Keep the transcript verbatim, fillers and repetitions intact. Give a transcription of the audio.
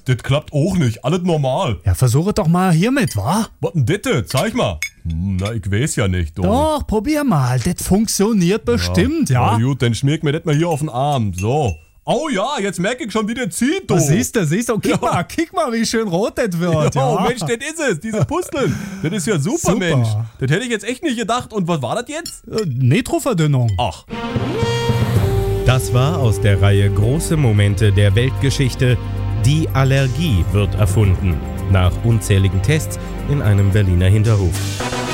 das klappt auch nicht. Alles normal. Ja, versuche doch mal hiermit, wa? Was denn das? Zeig mal. Hm, Na, ich weiß ja nicht. Du. Doch, probier mal. Das funktioniert bestimmt, ja? Na gut, dann schmier mir das mal hier auf den Arm. So. Oh ja, jetzt merke ich schon, wie der zieht, du. Was siehst du, siehst du? Kick Ja. mal, kick mal, wie schön rot das wird. Oh, ja. Mensch, das ist es, diese Pusteln. Das ist ja super, Super. Mensch. Das hätte ich jetzt echt nicht gedacht. Und was war das jetzt? Äh, Nitroverdünnung. Ach. Das war aus der Reihe Große Momente der Weltgeschichte. Die Allergie wird erfunden. Nach unzähligen Tests in einem Berliner Hinterhof.